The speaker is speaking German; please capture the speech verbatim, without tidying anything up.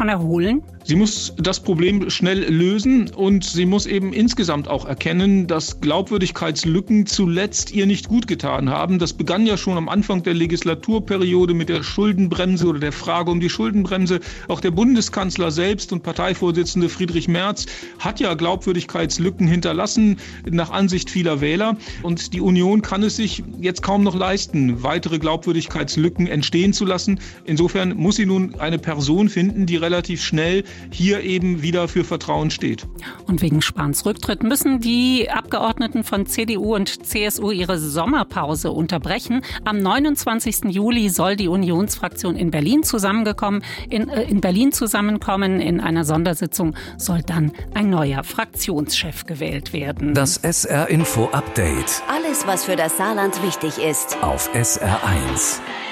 davon erholen? Sie muss das Problem schnell lösen und sie muss eben insgesamt auch erkennen, dass Glaubwürdigkeitslücken zuletzt ihr nicht gut getan haben. Das begann ja schon am Anfang der Legislaturperiode mit der Schuldenbremse oder der Frage um die Schuldenbremse. Auch der Bundeskanzler selbst und Parteivorsitzende Friedrich Merz hat ja Glaubwürdigkeitslücken hinterlassen, nach Ansicht vieler Wähler. Und die Union kann es sich jetzt kaum noch leisten, weitere Glaubwürdigkeitslücken entstehen zu lassen. Insofern muss sie nun eine Person finden, die relativ schnell hier eben wieder für Vertrauen steht. Und wegen Spahns Rücktritt müssen die Abgeordneten von C D U und C S U ihre Sommerpause unterbrechen. Am neunundzwanzigsten Juli soll die Unionsfraktion in Berlin zusammengekommen, in, äh, in Berlin zusammenkommen. In einer Sondersitzung soll dann ein neuer Fraktionschef gewählt werden. Das S R Info Update. Alles, was für das Saarland wichtig ist. Auf S R eins.